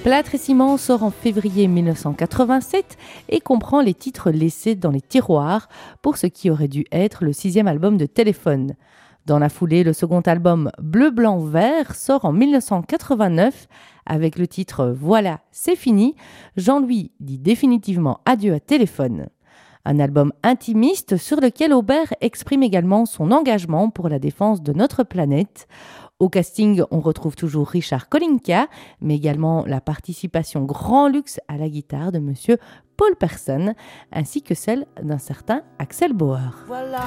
Plâtre et ciment sort en février 1987 et comprend les titres laissés dans les tiroirs pour ce qui aurait dû être le 6e album de Téléphone. Dans la foulée, le second album Bleu, Blanc, Vert sort en 1989 avec le titre Voilà, c'est fini. Jean-Louis dit définitivement adieu à Téléphone. Un album intimiste sur lequel Aubert exprime également son engagement pour la défense de notre planète. Au casting, on retrouve toujours Richard Kolinka, mais également la participation grand luxe à la guitare de monsieur Paul Persson, ainsi que celle d'un certain Axel Bauer. Voilà.